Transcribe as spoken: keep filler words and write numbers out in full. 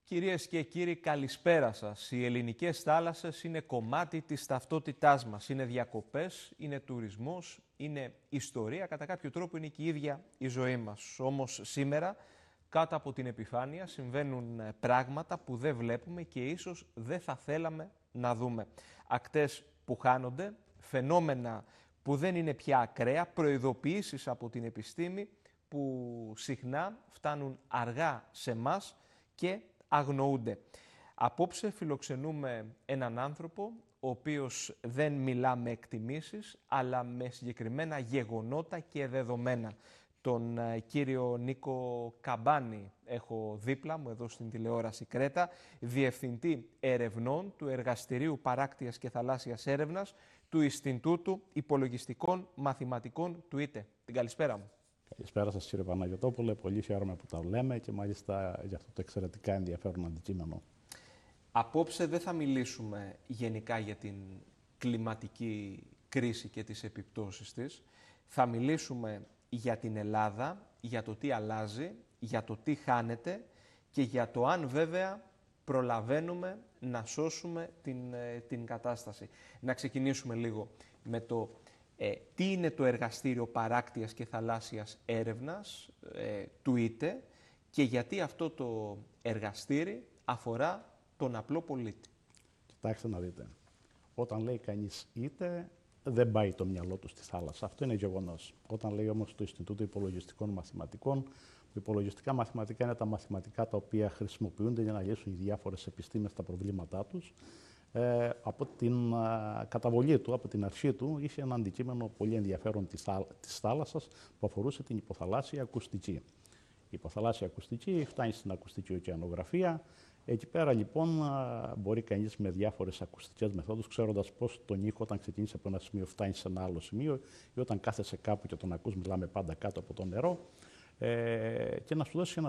Κυρίες και κύριοι, καλησπέρα σας. Οι ελληνικές θάλασσες είναι κομμάτι της ταυτότητάς μας. Είναι διακοπές, είναι τουρισμός, είναι ιστορία. Κατά κάποιο τρόπο είναι και η ίδια η ζωή μας. Όμως σήμερα, κάτω από την επιφάνεια, συμβαίνουν πράγματα που δεν βλέπουμε και ίσως δεν θα θέλαμε να δούμε. Ακτές που χάνονται, φαινόμενα που δεν είναι πια ακραία, προειδοποιήσεις από την επιστήμη που συχνά φτάνουν αργά σε μας και αγνοούνται. Απόψε φιλοξενούμε έναν άνθρωπο ο οποίος δεν μιλά με εκτιμήσεις, αλλά με συγκεκριμένα γεγονότα και δεδομένα. Τον κύριο Νίκο Καμπάνη έχω δίπλα μου εδώ στην τηλεόραση Κρέτα, Διευθυντή Ερευνών του Εργαστηρίου Παράκτειας και Θαλάσσιας Έρευνας του Ινστιτούτου Υπολογιστικών Μαθηματικών του ΙΤΕ. Την καλησπέρα μου. Καλησπέρα σας, κύριε Παναγιωτόπουλε. Πολύ χαίρομαι που τα λέμε και μάλιστα για αυτό το εξαιρετικά ενδιαφέρον αντικείμενο. Απόψε δεν θα μιλήσουμε γενικά για την κλιματική κρίση και τις επιπτώσεις της. Θα μιλήσουμε για την Ελλάδα, για το τι αλλάζει, για το τι χάνεται και για το αν βέβαια προλαβαίνουμε να σώσουμε την, την κατάσταση. Να ξεκινήσουμε λίγο με το ε, τι είναι το Εργαστήριο Παράκτειας και Θαλάσσιας Έρευνας ε, του ΙΤΕ και γιατί αυτό το εργαστήρι αφορά τον απλό πολίτη. Κοιτάξτε να δείτε. Όταν λέει κανείς ΙΤΕ, δεν πάει το μυαλό του στη θάλασσα. Αυτό είναι γεγονός. Όταν λέει όμως το Ινστιτούτο Υπολογιστικών Μαθηματικών, τα υπολογιστικά μαθηματικά είναι τα μαθηματικά τα οποία χρησιμοποιούνται για να λύσουν οι διάφορες επιστήμες τα προβλήματά τους. Ε, από την α, καταβολή του, από την αρχή του, είχε ένα αντικείμενο πολύ ενδιαφέρον της, θά, της θάλασσας που αφορούσε την υποθαλάσσια ακουστική. Η υποθαλάσσια ακουστική φτάνει στην ακουστική ωκεανογραφία. Εκεί πέρα λοιπόν μπορεί κανείς με διάφορες ακουστικές μεθόδους, ξέροντας πώς τον ήχο όταν ξεκινήσει από ένα σημείο φτάνει σε ένα άλλο σημείο ή όταν κάθεσαι κάπου και τον ακούς μιλάμε πάντα κάτω από το νερό, ε, και να σου δώσει ένα